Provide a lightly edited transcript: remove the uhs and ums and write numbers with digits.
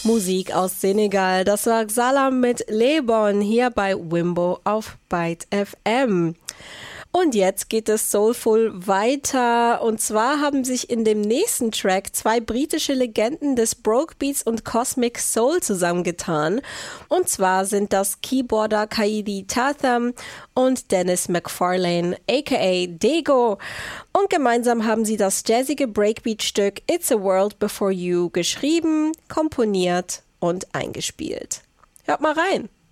Musik aus Senegal. Das war Salam mit Lebon hier bei Wimbo auf Byte FM. Und jetzt geht es soulful weiter. Und zwar haben sich in dem nächsten Track zwei britische Legenden des Brokebeats und Cosmic Soul zusammengetan. Und zwar sind das Keyboarder Kaidi Tatham und Dennis McFarlane, aka Dego. Und gemeinsam haben sie das jazzige Breakbeat-Stück It's a World Before You geschrieben, komponiert und eingespielt. Hört mal rein.